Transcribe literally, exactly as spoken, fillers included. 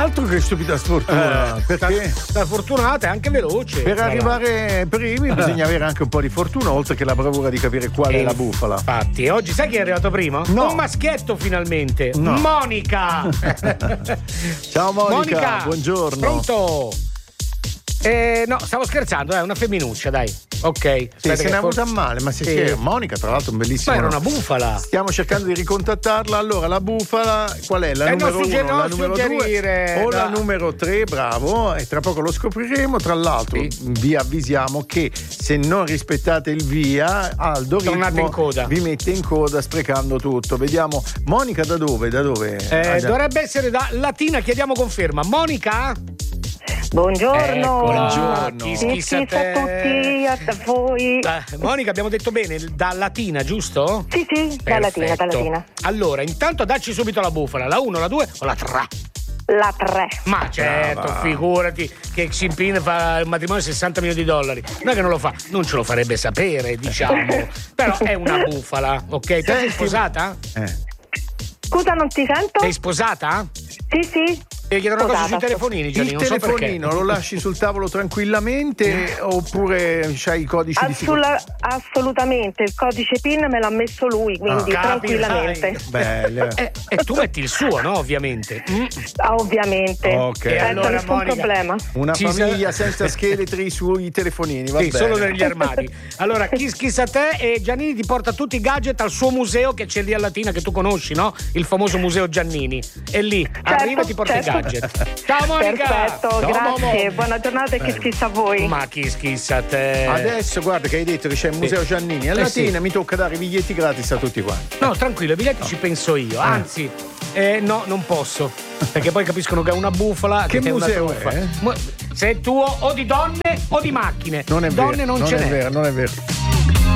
Altro che stupida sfortuna, Eh, perché sta fortunata e anche veloce. per tra arrivare primi bisogna avere anche un po' di fortuna, oltre che la bravura di capire qual è E la bufala. Infatti, e oggi sai chi è arrivato prima? No. Un maschietto finalmente. No. Monica. Ciao Monica, buongiorno. Pronto? Eh, no, stavo scherzando, è una femminuccia, dai. Ok. Sì, aspetta se che ne è for- avuta male, ma se Sì. si è Monica, tra l'altro, un bellissimo. Ma era una bufala. Stiamo cercando di ricontattarla. Allora, la bufala, qual è? La Eh, numero non sugger- uno, non la numero suggerire, due o la no. numero tre? Bravo, e tra poco lo scopriremo. Tra l'altro, Sì. vi avvisiamo che se non rispettate il via, Aldo Tornate Ritmo in coda. vi mette in coda sprecando tutto. Vediamo, Monica da dove? Da dove? Eh, Ah, già. dovrebbe essere da Latina, chiediamo conferma. Monica? Buongiorno. Eccola. Buongiorno. Chi Sì, schissa sì, te? a tutti, a voi. Eh, Monica, abbiamo detto bene, da Latina, giusto? Sì, sì, da Latina, da Perfetto. Latina. Allora, intanto dacci subito la bufala, la uno, la due o la tre? La tre. Ma certo, Brava. figurati che Ximpin fa il matrimonio di sessanta milioni di dollari. Non è che non lo fa, non ce lo farebbe sapere, diciamo. Però è una bufala, ok? Tu sei Senti- sposata? Eh. Scusa, non ti sento? Sei sposata? Sì, sì. Devi chiedere una cosa sui Sposata. telefonini, Gianni, Il non so perché. telefonino lo lasci sul tavolo tranquillamente oppure c'hai i codici di sicurezza? Assula- assolutamente, il codice PIN me l'ha messo lui, quindi Ah, tranquillamente. capirai. Belle. E eh, tu metti il suo, no? Ovviamente. Mm. Ah, ovviamente. Ok. E Senza allora, nessun Monica, problema. Una Ci famiglia sa- senza scheletri sui telefonini, va Sì, bene. solo negli armadi. Allora, chi schissa te e Giannini ti porta tutti i gadget al suo museo che c'è lì a Latina, che tu conosci, no? Il famoso museo Giannini. E lì arriva e ti porta certo. i gadget. Ciao Monica! Perfetto, Ciao, grazie. Momo. Buona giornata e chi schissa a voi. Ma chi schissa te? Adesso guarda che hai detto che c'è il museo Giannini a Eh, Latina, sì. mi tocca dare i biglietti gratis a tutti quanti. No, tranquillo, i biglietti ci penso io. Anzi, eh, no, non posso. Perché poi capiscono che è una bufala. Che è museo una truffa. è? Mu- Se è tuo o di donne o di macchine. Non è donne vero, non, non ce è n'è. vero, non è vero.